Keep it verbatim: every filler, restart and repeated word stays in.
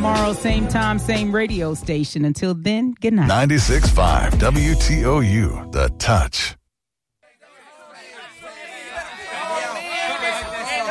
tomorrow, same time, same radio station. Until then, good night. ninety-six point five W T O U, The Touch.